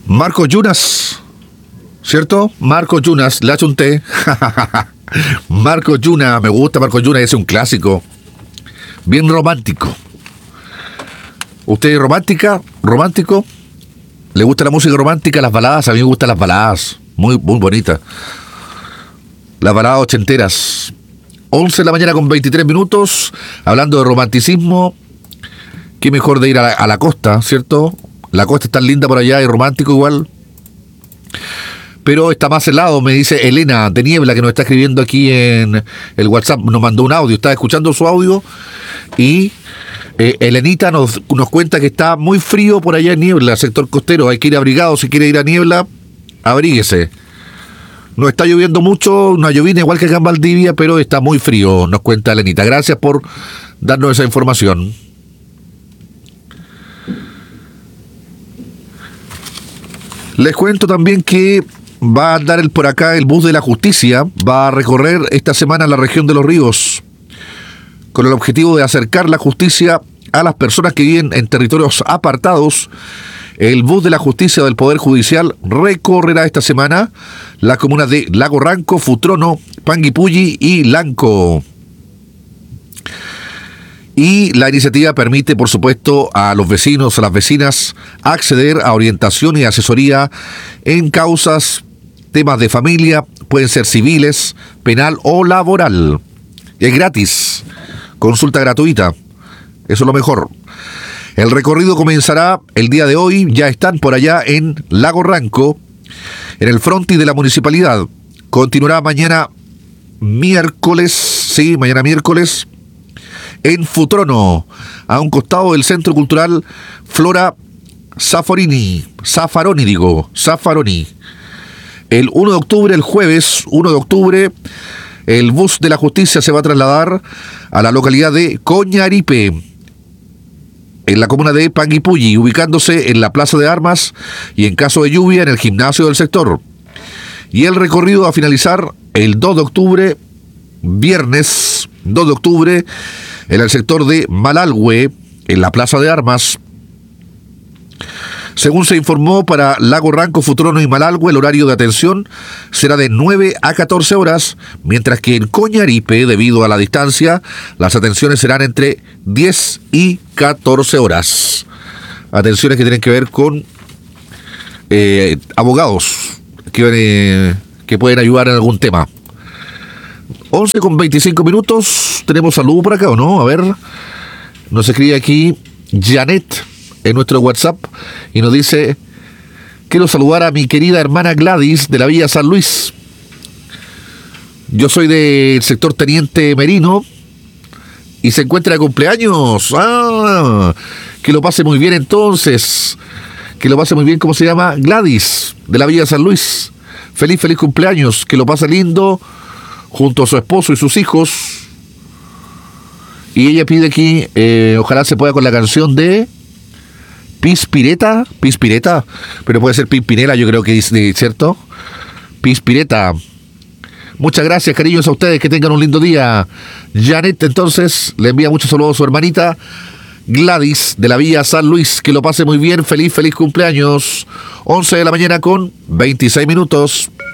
Marco Yunas, ¿cierto? Marco Yunas, le ha hecho un té. Marco Yuna, me gusta Marco Yuna, es un clásico. Bien romántico. ¿Usted es romántica? ¿Romántico? ¿Le gusta la música romántica, las baladas? A mí me gustan las baladas, muy bonitas. Las baladas ochenteras. 11 de la mañana con 23 minutos, hablando de romanticismo. Qué mejor de ir a la costa, ¿cierto? La costa es tan linda por allá y romántico igual. Pero está más helado, me dice Elena de Niebla, que nos está escribiendo aquí en el WhatsApp. Nos mandó un audio, está escuchando su audio. Y Elenita nos cuenta que está muy frío por allá en Niebla, sector costero. Hay que ir abrigado, si quiere ir a Niebla, abríguese. No está lloviendo mucho, una llovina igual que acá en Valdivia, pero está muy frío, nos cuenta Elenita. Gracias por darnos esa información. Les cuento también que va a andar por acá el bus de la justicia, va a recorrer esta semana la región de Los Ríos, con el objetivo de acercar la justicia a las personas que viven en territorios apartados. El bus de la justicia del Poder Judicial recorrerá esta semana las comunas de Lago Ranco, Futrono, Panguipulli y Lanco. Y la iniciativa permite, por supuesto, a los vecinos, a las vecinas, acceder a orientación y asesoría en causas, temas de familia, pueden ser civiles, penal o laboral. Es gratis, consulta gratuita, eso es lo mejor. El recorrido comenzará el día de hoy, ya están por allá en Lago Ranco, en el frontis de la municipalidad. Continuará mañana miércoles, en Futrono, a un costado del Centro Cultural Flora Zaffaroni. El 1 de octubre, el jueves 1 de octubre, el bus de la justicia se va a trasladar a la localidad de Coñaripe, en la comuna de Panguipulli, ubicándose en la Plaza de Armas y en caso de lluvia en el gimnasio del sector. Y el recorrido a finalizar el 2 de octubre, viernes 2 de octubre, en el sector de Malalhue, en la Plaza de Armas. Según se informó, para Lago Ranco, Futrono y Malalhue, el horario de atención será de 9 a 14 horas, mientras que en Coñaripe, debido a la distancia, las atenciones serán entre 10 y 14 horas. Atenciones que tienen que ver con abogados que pueden ayudar en algún tema. 11 con 25 minutos. ¿Tenemos saludo por acá o no? A ver. Nos escribe aquí Janet en nuestro WhatsApp y nos dice: quiero saludar a mi querida hermana Gladys de la Villa San Luis. Yo soy del sector Teniente Merino y se encuentra de cumpleaños. Que lo pase muy bien entonces. Que lo pase muy bien. ¿Cómo se llama? Gladys de la Villa San Luis. Feliz cumpleaños. Que lo pase lindo junto a su esposo y sus hijos. Y ella pide aquí, ojalá se pueda con la canción de Pispireta, pero puede ser Pimpinela, yo creo que dice, ¿cierto? Pispireta. Muchas gracias, cariños, a ustedes, que tengan un lindo día. Janet, entonces, le envía muchos saludos a su hermanita Gladys de la Villa San Luis, que lo pase muy bien, feliz cumpleaños. 11 de la mañana con 26 minutos.